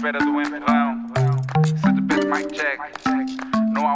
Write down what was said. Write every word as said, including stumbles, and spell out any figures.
espera do empurrão. Se de pé mic check.